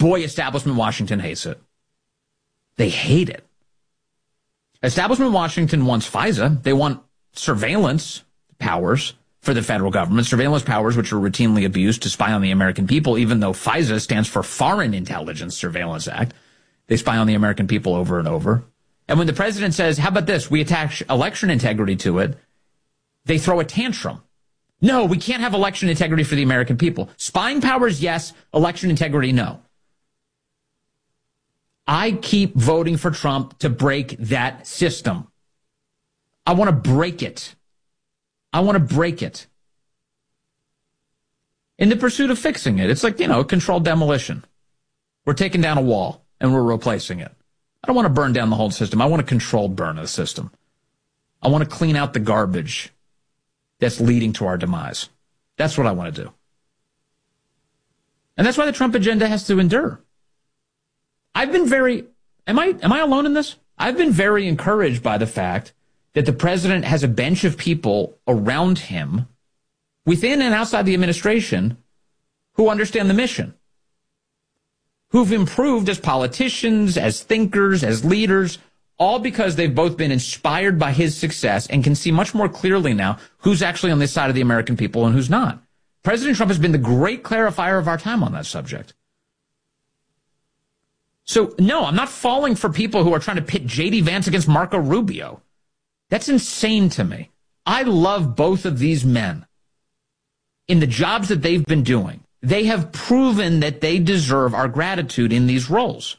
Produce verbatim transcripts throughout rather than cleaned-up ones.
boy, establishment Washington hates it. They hate it. Establishment Washington wants FISA. They want surveillance powers for the federal government, surveillance powers which are routinely abused to spy on the American people, even though FISA stands for Foreign Intelligence Surveillance Act. They spy on the American people over and over. And when the president says, how about this, we attach election integrity to it, they throw a tantrum. No, we can't have election integrity for the American people. Spying powers, yes. Election integrity, no. I keep voting for Trump to break that system. I want to break it. I want to break it. In the pursuit of fixing it, it's like, you know, controlled demolition. We're taking down a wall and we're replacing it. I don't want to burn down the whole system. I want a controlled burn of the system. I want to clean out the garbage that's leading to our demise. That's what I want to do. And that's why the Trump agenda has to endure. I've been very, am I, am I alone in this? I've been very encouraged by the fact that the president has a bench of people around him within and outside the administration who understand the mission, who've improved as politicians, as thinkers, as leaders, all because they've both been inspired by his success and can see much more clearly now who's actually on this side of the American people and who's not. President Trump has been the great clarifier of our time on that subject. So, no, I'm not falling for people who are trying to pit J D Vance against Marco Rubio. That's insane to me. I love both of these men in the jobs that they've been doing. They have proven that they deserve our gratitude in these roles.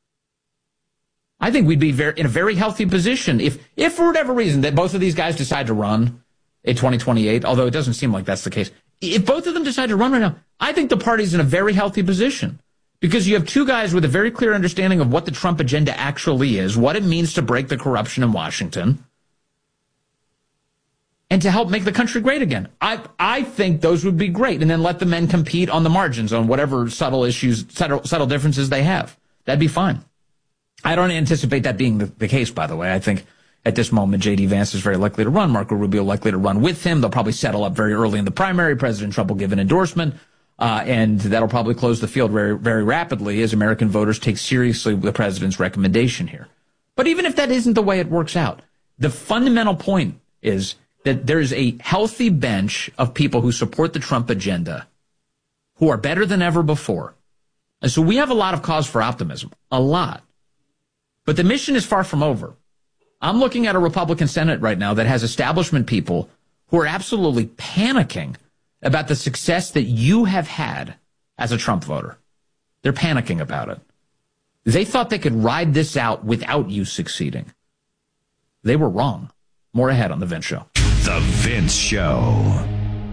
I think we'd be very, in a very healthy position if, if for whatever reason that both of these guys decide to run in twenty twenty-eight, although it doesn't seem like that's the case. If both of them decide to run right now, I think the party's in a very healthy position because you have two guys with a very clear understanding of what the Trump agenda actually is, what it means to break the corruption in Washington, and to help make the country great again. I I think those would be great, and then let the men compete on the margins on whatever subtle issues, subtle, subtle differences they have. That'd be fine. I don't anticipate that being the, the case, by the way. I think at this moment, J D Vance is very likely to run. Marco Rubio likely to run with him. They'll probably settle up very early in the primary. President Trump will give an endorsement, uh, and that'll probably close the field very, very rapidly as American voters take seriously the president's recommendation here. But even if that isn't the way it works out, the fundamental point is that there's a healthy bench of people who support the Trump agenda who are better than ever before. And so we have a lot of cause for optimism, a lot. But the mission is far from over. I'm looking at a Republican Senate right now that has establishment people who are absolutely panicking about the success that you have had as a Trump voter. They're panicking about it. They thought they could ride this out without you succeeding. They were wrong. More ahead on The Vince Show. The Vince Show.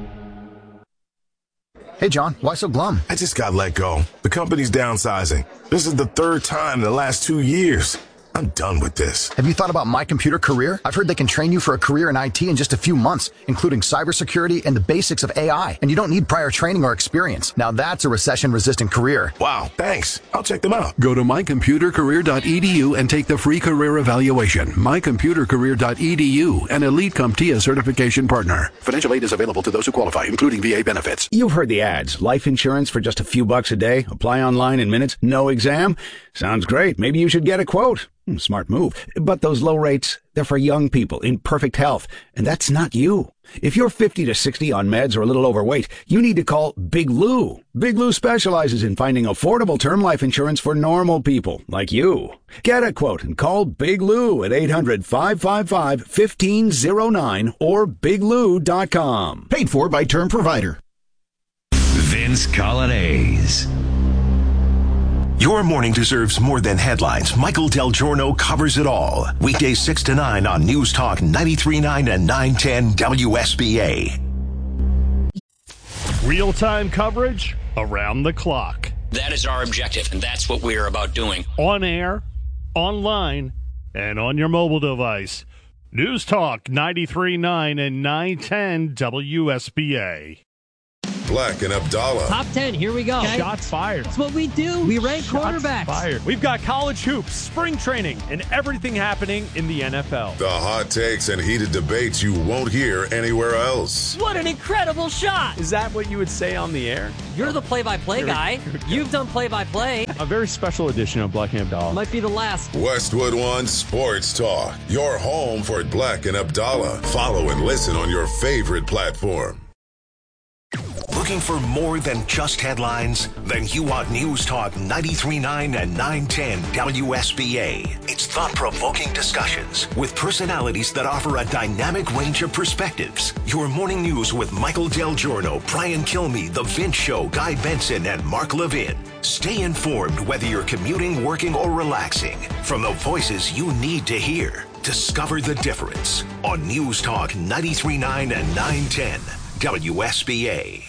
Hey, John, why so glum? I just got let go. The company's downsizing. This is the third time in the last two years. I'm done with this. Have you thought about My Computer Career? I've heard they can train you for a career in I T in just a few months, including cybersecurity and the basics of A I. And you don't need prior training or experience. Now that's a recession-resistant career. Wow, thanks. I'll check them out. Go to my computer career dot e d u and take the free career evaluation. my computer career dot e d u, an elite CompTIA certification partner. Financial aid is available to those who qualify, including V A benefits. You've heard the ads. Life insurance for just a few bucks a day. Apply online in minutes. No exam. Sounds great. Maybe you should get a quote. Hmm, smart move. But those low rates, they're for young people in perfect health. And that's not you. If you're fifty to sixty on meds or a little overweight, you need to call Big Lou. Big Lou specializes in finding affordable term life insurance for normal people like you. Get a quote and call Big Lou at eight hundred, five five five, one five zero nine or big lou dot com. Paid for by Term Provider. Vince Colonnese. Your morning deserves more than headlines. Michael Del Giorno covers it all. Weekdays six to nine on News Talk ninety-three point nine and nine ten W S B A. Real-time coverage around the clock. That is our objective, and that's what we're about doing. On air, online, and on your mobile device. News Talk ninety-three point nine and nine ten W S B A. Black and Abdallah. Top ten, here we go. Okay. Shots fired. That's what we do. We rank Shots quarterbacks. Fired. We've got college hoops, spring training, and everything happening in the N F L. The hot takes and heated debates you won't hear anywhere else. What an incredible shot. Is that what you would say on the air? You're the play-by-play guy. You've done play-by-play. A very special edition of Black and Abdallah. Might be the last. Westwood One Sports Talk. Your home for Black and Abdallah. Follow and listen on your favorite platform. Looking for more than just headlines? Then you want News Talk ninety-three point nine and nine ten W S B A. It's thought-provoking discussions with personalities that offer a dynamic range of perspectives. Your morning news with Michael Del Giorno, Brian Kilmeade, The Vince Show, Guy Benson, and Mark Levin. Stay informed whether you're commuting, working, or relaxing. From the voices you need to hear, discover the difference on News Talk ninety-three point nine and nine ten W S B A.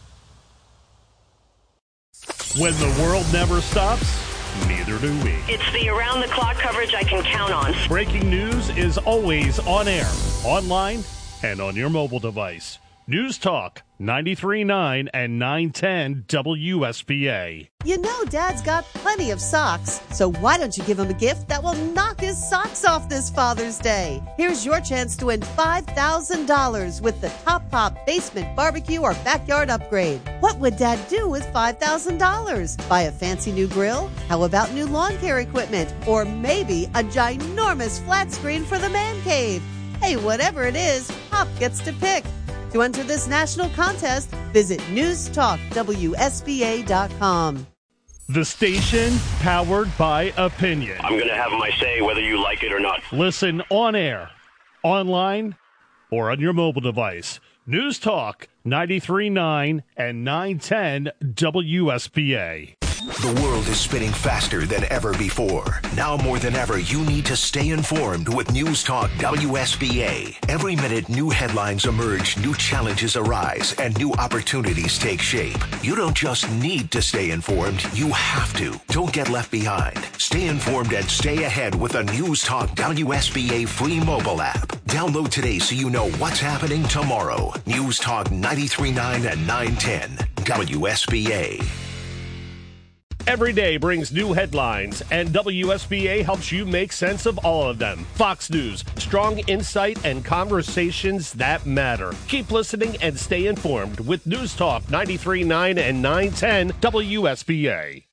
When the world never stops, neither do we. It's the around-the-clock coverage I can count on. Breaking news is always on air, online, and on your mobile device. News Talk ninety-three point nine and nine ten W S B A. You know Dad's got plenty of socks, so why don't you give him a gift that will knock his socks off this Father's Day? Here's your chance to win five thousand dollars with the Top Pop Basement Barbecue or Backyard Upgrade. What would Dad do with five thousand dollars? Buy a fancy new grill? How about new lawn care equipment? Or maybe a ginormous flat screen for the man cave? Hey, whatever it is, Pop gets to pick. To enter this national contest, visit news talk W S B A dot com. The station powered by opinion. I'm going to have my say whether you like it or not. Listen on air, online, or on your mobile device. News Talk ninety-three point nine and nine ten W S B A. The world is spinning faster than ever before. Now more than ever, you need to stay informed with News Talk W S B A. Every minute, new headlines emerge, new challenges arise, and new opportunities take shape. You don't just need to stay informed, you have to. Don't get left behind. Stay informed and stay ahead with a News Talk W S B A free mobile app. Download today so you know what's happening tomorrow. News Talk ninety-three point nine and nine ten W S B A. Every day brings new headlines, and W S B A helps you make sense of all of them. Fox News, strong insight and conversations that matter. Keep listening and stay informed with News Talk ninety-three point nine and nine ten W S B A.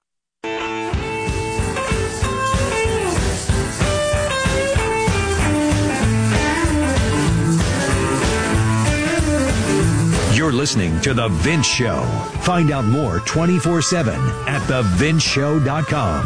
You're listening to The Vince Show. Find out more twenty-four seven at the vince show dot com.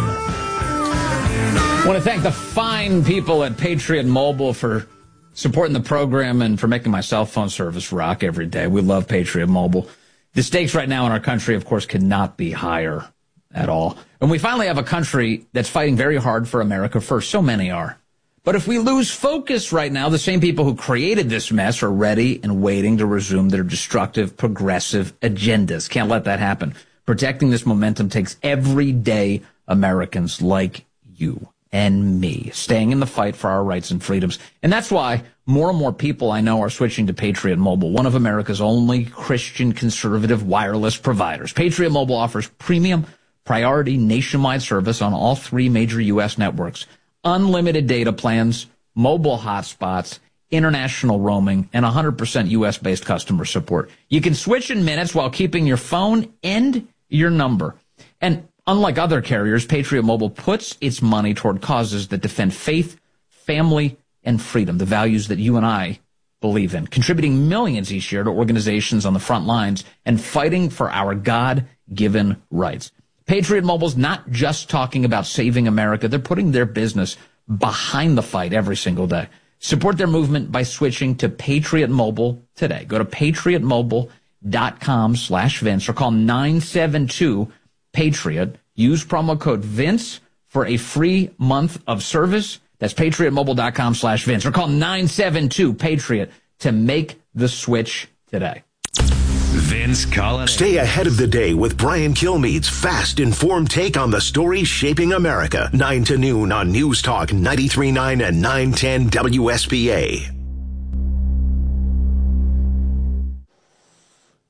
I want to thank the fine people at Patriot Mobile for supporting the program and for making my cell phone service rock every day. We love Patriot Mobile. The stakes right now in our country, of course, cannot be higher at all. And we finally have a country that's fighting very hard for America first. So many are. But if we lose focus right now, the same people who created this mess are ready and waiting to resume their destructive, progressive agendas. Can't let that happen. Protecting this momentum takes everyday Americans like you and me staying in the fight for our rights and freedoms. And that's why more and more people I know are switching to Patriot Mobile, one of America's only Christian conservative wireless providers. Patriot Mobile offers premium, priority nationwide service on all three major U S networks. Unlimited data plans, mobile hotspots, international roaming, and one hundred percent U S-based customer support. You can switch in minutes while keeping your phone and your number. And unlike other carriers, Patriot Mobile puts its money toward causes that defend faith, family, and freedom, the values that you and I believe in, contributing millions each year to organizations on the front lines and fighting for our God-given rights. Patriot Mobile's not just talking about saving America. They're putting their business behind the fight every single day. Support their movement by switching to Patriot Mobile today. Go to patriot mobile dot com slash Vince or call nine seven two Patriot. Use promo code Vince for a free month of service. That's patriot mobile dot com slash Vince or call nine seven two Patriot to make the switch today. Vince Colin. Stay ahead of the day with Brian Kilmeade's fast, informed take on the stories shaping America. nine to noon on News Talk ninety-three point nine and nine ten W S B A.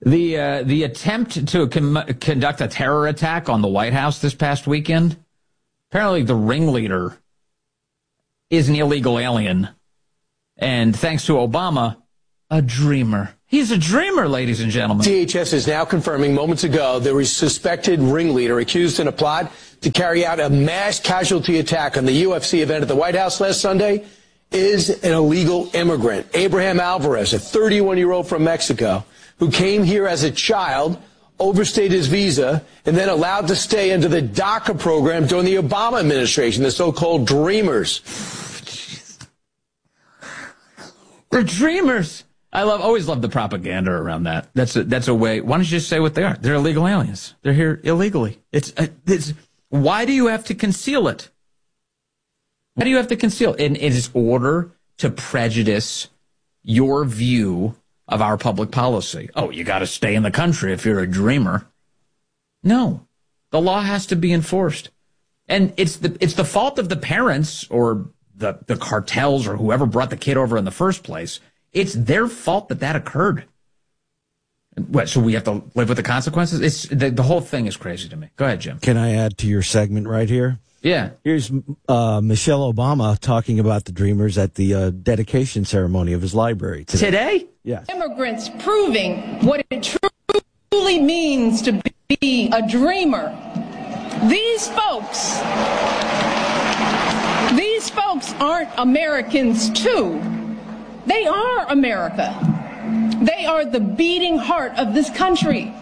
The uh, the attempt to com- conduct a terror attack on the White House this past weekend, apparently the ringleader is an illegal alien. And thanks to Obama, a dreamer. He's a dreamer, ladies and gentlemen. D H S is now confirming moments ago there was a suspected ringleader accused in a plot to carry out a mass casualty attack on the U F C event at the White House last Sunday is an illegal immigrant. Abraham Alvarez, a thirty-one-year-old from Mexico, who came here as a child, overstayed his visa, and then allowed to stay under the DACA program during the Obama administration, the so-called Dreamers. They're dreamers. I love, always love the propaganda around that. That's a, that's a way. Why don't you just say what they are? They're illegal aliens. They're here illegally. It's, uh, it's, why do you have to conceal it? Why do you have to conceal it? In, in its order to prejudice your view of our public policy. Oh, you got to stay in the country if you're a dreamer. No, the law has to be enforced. And it's the, it's the fault of the parents or the, the cartels or whoever brought the kid over in the first place. It's their fault that that occurred. What, so we have to live with the consequences? It's the, the whole thing is crazy to me. Go ahead, Jim. Can I add to your segment right here? Yeah. Here's uh, Michelle Obama talking about the Dreamers at the uh, dedication ceremony of his library today. Today? Yes. Immigrants proving what it truly means to be a dreamer. These folks, these folks aren't Americans too. They are America. They are the beating heart of this country.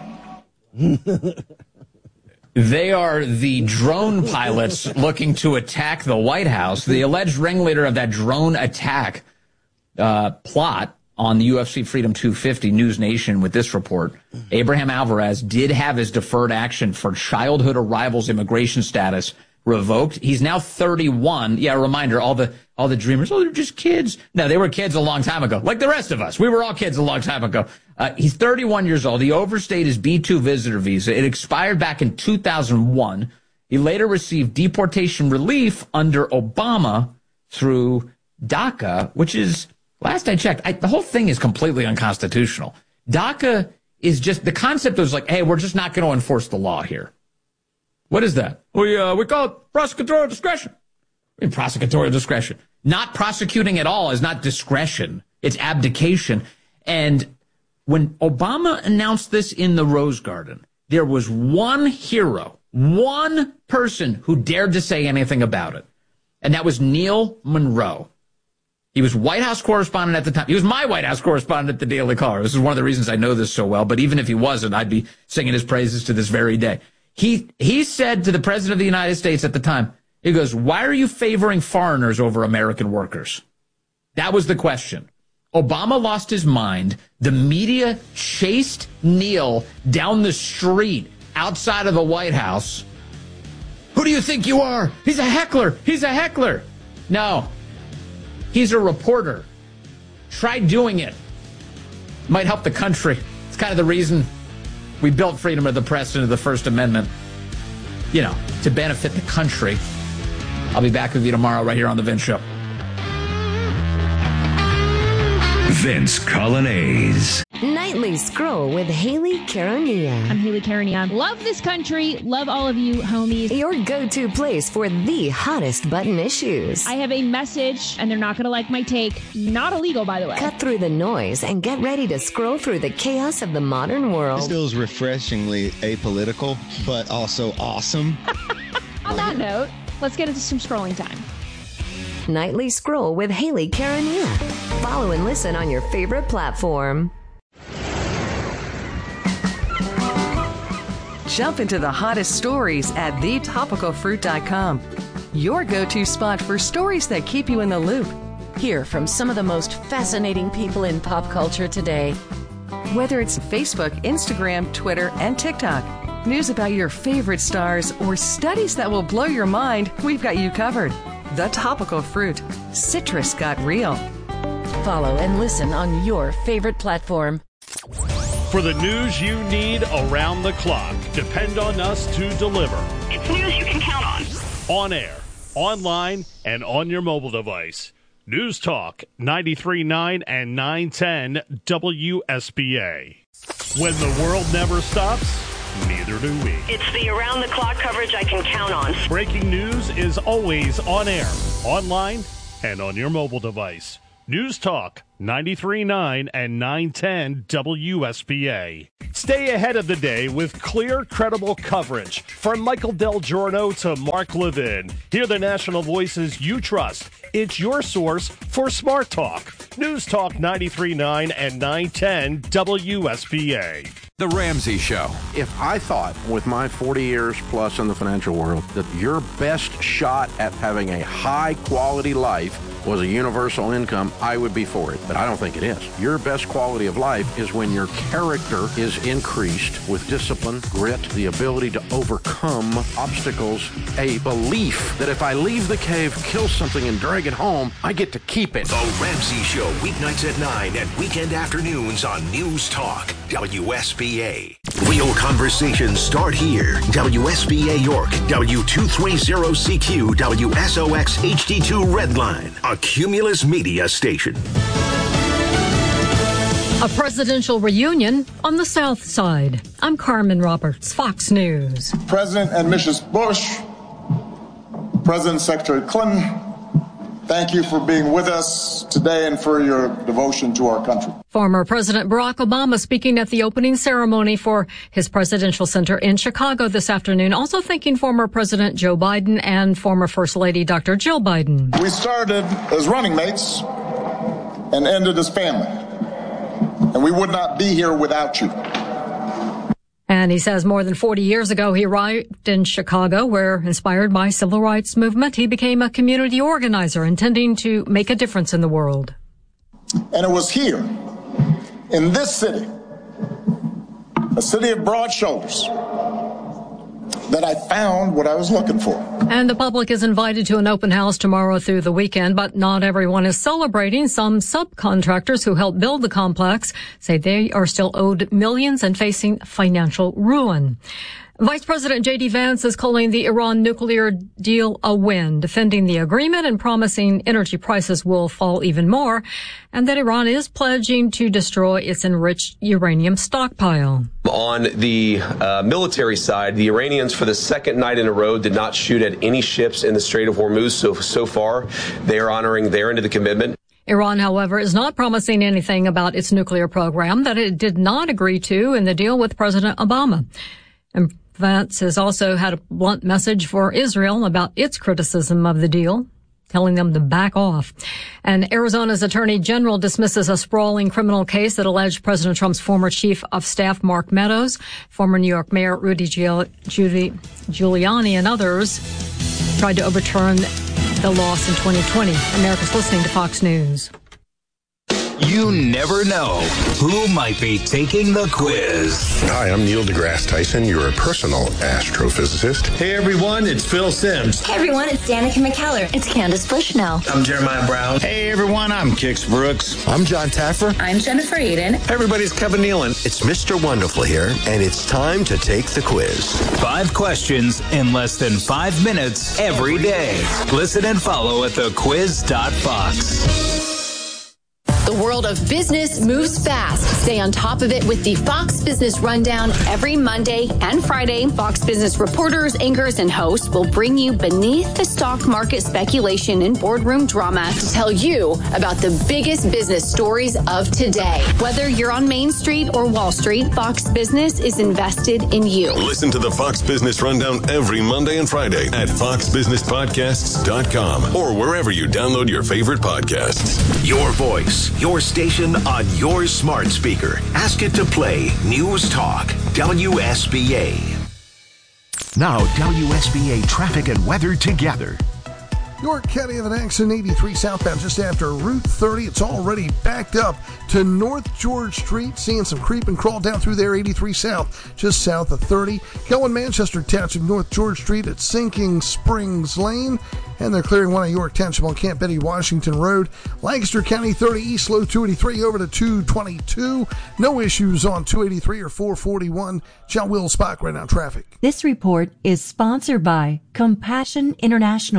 They are the drone pilots looking to attack the White House. The alleged ringleader of that drone attack uh, plot on the U F C Freedom two fifty News Nation with this report. Abraham Alvarez did have his deferred action for childhood arrivals immigration status revoked. He's now thirty-one. Yeah, a reminder, all the all the dreamers, oh, they're just kids. No, they were kids a long time ago, like the rest of us. We were all kids a long time ago. Uh, he's thirty-one years old. He overstayed his B two visitor visa. It expired back in two thousand one. He later received deportation relief under Obama through DACA, which is, last I checked, I, the whole thing is completely unconstitutional. DACA is just, the concept was like, hey, we're just not going to enforce the law here. What is that? We uh, we call it prosecutorial discretion. I mean, prosecutorial discretion. Not prosecuting at all is not discretion. It's abdication. And when Obama announced this in the Rose Garden, there was one hero, one person who dared to say anything about it. And that was Neil Monroe. He was White House correspondent at the time. He was my White House correspondent at the Daily Caller. This is one of the reasons I know this so well. But even if he wasn't, I'd be singing his praises to this very day. He he said to the President of the United States at the time, he goes, why are you favoring foreigners over American workers? That was the question. Obama lost his mind. The media chased Neil down the street outside of the White House. Who do you think you are? He's a heckler. He's a heckler. No, he's a reporter. Try doing it. Might help the country. It's kind of the reason we built freedom of the press into the First Amendment, you know, to benefit the country. I'll be back with you tomorrow right here on The Vince Show. Vince Colonnese. Nightly Scroll with Haley Caronia. I'm Haley Caronia. Love this country. Love all of you, homies. Your go-to place for the hottest button issues. I have a message, and they're not going to like my take. Not illegal, by the way. Cut through the noise and get ready to scroll through the chaos of the modern world. This feels refreshingly apolitical, but also awesome. On that note, let's get into some scrolling time. Nightly Scroll with Haley Caronia. Follow and listen on your favorite platform. Jump into the hottest stories at the topical fruit dot com. Your go-to spot for stories that keep you in the loop. Hear from some of the most fascinating people in pop culture today. Whether it's Facebook, Instagram, Twitter, and TikTok, news about your favorite stars, or studies that will blow your mind, we've got you covered. The Topical Fruit. Citrus got real. Follow and listen on your favorite platform. For the news you need around the clock, depend on us to deliver. It's news you can count on. On air, online, and on your mobile device. News Talk ninety-three point nine and nine ten W S B A. When the world never stops, neither do we. It's the around-the-clock coverage I can count on. Breaking news is always on air, online, and on your mobile device. News Talk ninety-three point nine and nine ten W S B A. Stay ahead of the day with clear, credible coverage. From Michael Del Giorno to Mark Levin. Hear the national voices you trust. It's your source for Smart Talk. News Talk ninety-three point nine and nine ten W S B A. The Ramsey Show. If I thought, with my forty years plus in the financial world, that your best shot at having a high-quality life was a universal income, I would be for it. But I don't think it is. Your best quality of life is when your character is increased with discipline, grit, the ability to overcome obstacles, a belief that if I leave the cave, kill something, and drag it home, I get to keep it. The Ramsey Show, weeknights at nine and weekend afternoons on News Talk, W S B A. Real conversations start here. W S B A York, W two thirty C Q, W S O X H D two Redline, a Cumulus Media station. A presidential reunion on the South Side. I'm Carmen Roberts, Fox News. President and Missus Bush, President Secretary Clinton, thank you for being with us today and for your devotion to our country. Former President Barack Obama speaking at the opening ceremony for his presidential center in Chicago this afternoon, also thanking former President Joe Biden and former First Lady Doctor Jill Biden. We started as running mates and ended as family, and we would not be here without you. And he says more than forty years ago, he arrived in Chicago, where, inspired by civil rights movement, he became a community organizer intending to make a difference in the world. And it was here, in this city, a city of broad shoulders, that I found what I was looking for. And the public is invited to an open house tomorrow through the weekend, but not everyone is celebrating. Some subcontractors who helped build the complex say they are still owed millions and facing financial ruin. Vice President J D Vance is calling the Iran nuclear deal a win, defending the agreement and promising energy prices will fall even more, and that Iran is pledging to destroy its enriched uranium stockpile. On the uh, military side, the Iranians, for the second night in a row, did not shoot at any ships in the Strait of Hormuz. So, so far, they are honoring their end of the commitment. Iran, however, is not promising anything about its nuclear program that it did not agree to in the deal with President Obama. And Vance has also had a blunt message for Israel about its criticism of the deal, telling them to back off. And Arizona's Attorney General dismisses a sprawling criminal case that alleged President Trump's former chief of staff, Mark Meadows, former New York Mayor Rudy Giuliani, and others tried to overturn the loss in twenty twenty. America's listening to Fox News. You never know who might be taking the quiz. Hi, I'm Neil deGrasse Tyson, your personal astrophysicist. Hey everyone, it's Phil Simms. Hey everyone, it's Danica McKellar. It's Candace Bushnell. I'm Jeremiah Brown. Hey everyone, I'm Kix Brooks. I'm John Taffer. I'm Jennifer Aiden. Hey everybody, it's Kevin Nealon. It's Mister Wonderful here, and it's time to take the quiz. Five questions in less than five minutes every day. Listen and follow at the quiz dot fox. The world of business moves fast. Stay on top of it with the Fox Business Rundown every Monday and Friday. Fox Business reporters, anchors, and hosts will bring you beneath the stock market speculation and boardroom drama to tell you about the biggest business stories of today. Whether you're on Main Street or Wall Street, Fox Business is invested in you. Listen to the Fox Business Rundown every Monday and Friday at fox business podcasts dot com or wherever you download your favorite podcasts. Your voice, your station on your smart speaker. Ask it to play News Talk, W S B A. Now, W S B A traffic and weather together. York County of an accident, eighty-three southbound, just after Route thirty. It's already backed up to North George Street. Seeing some creep and crawl down through there, eighty-three south, just south of thirty. Going Manchester Township, North George Street at Sinking Springs Lane. And they're clearing one at York Township on Camp Betty Washington Road. Lancaster County, thirty East, low two eighty-three over to two twenty-two. No issues on two eighty-three or four forty-one. John Will Spock right now, traffic. This report is sponsored by Compassion International.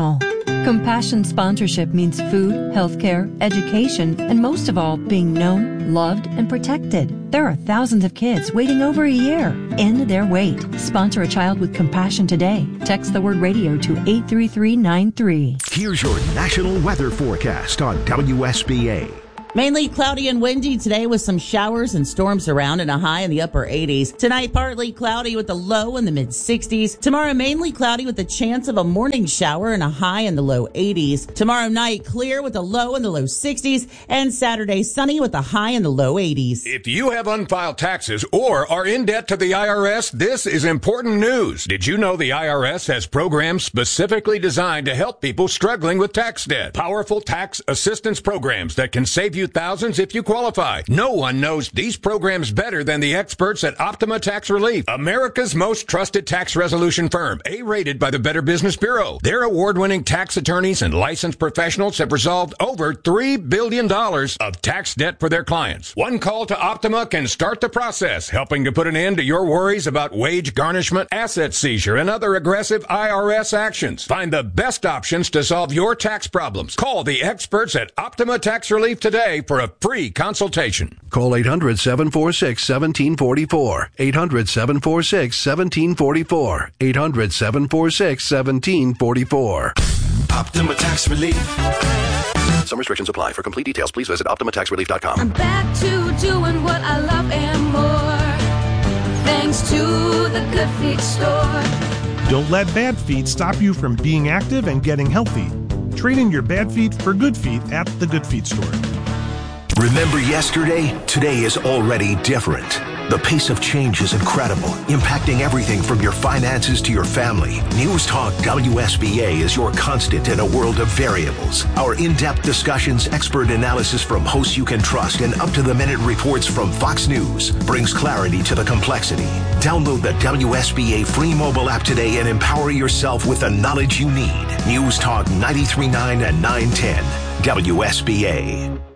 Compassion sponsorship means food, healthcare, education, and most of all, being known, loved, and protected. There are thousands of kids waiting over a year. End their wait. Sponsor a child with compassion today. Text the word radio to eight three three nine three. Here's your national weather forecast on W S B A. Mainly cloudy and windy today with some showers and storms around and a high in the upper eighties. Tonight, partly cloudy with a low in the mid sixties. Tomorrow, mainly cloudy with a chance of a morning shower and a high in the low eighties. Tomorrow night, clear with a low in the low sixties. And Saturday, sunny with a high in the low eighties. If you have unfiled taxes or are in debt to the I R S, this is important news. Did you know the I R S has programs specifically designed to help people struggling with tax debt? Powerful tax assistance programs that can save you thousands if you qualify. No one knows these programs better than the experts at Optima Tax Relief, America's most trusted tax resolution firm, A-rated by the Better Business Bureau. Their award-winning tax attorneys and licensed professionals have resolved over three billion dollars of tax debt for their clients. One call to Optima can start the process, helping to put an end to your worries about wage garnishment, asset seizure, and other aggressive I R S actions. Find the best options to solve your tax problems. Call the experts at Optima Tax Relief today for a free consultation. Call eight hundred, seven four six, one seven four four. eight hundred, seven four six, one seven four four. eight hundred, seven four six, one seven four four. Optima Tax Relief. Some restrictions apply. For complete details, please visit optima tax relief dot com. I'm back to doing what I love and more, thanks to the Good Feet store. Don't let bad feet stop you from being active and getting healthy. Trade in your bad feet for good feet at the Good Feet store. Remember yesterday? Today is already different. The pace of change is incredible, impacting everything from your finances to your family. News Talk W S B A is your constant in a world of variables. Our in-depth discussions, expert analysis from hosts you can trust, and up-to-the-minute reports from Fox News brings clarity to the complexity. Download the W S B A free mobile app today and empower yourself with the knowledge you need. News Talk ninety-three point nine and nine ten W S B A.